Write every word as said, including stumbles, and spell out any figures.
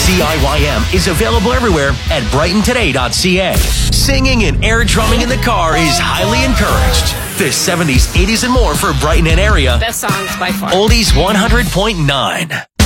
C I Y M is available everywhere at brighton today dot c a. Singing and air drumming in the car is highly encouraged. The seventies, eighties, and more for Brighton and area. Best songs by far. Oldies one hundred point nine.